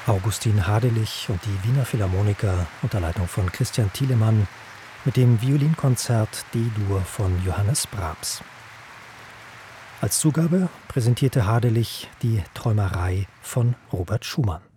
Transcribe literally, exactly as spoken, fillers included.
Augustin Hadelich und die Wiener Philharmoniker unter Leitung von Christian Thielemann mit dem Violinkonzert D-Dur von Johannes Brahms. Als Zugabe präsentierte Hadelich die Träumerei von Robert Schumann.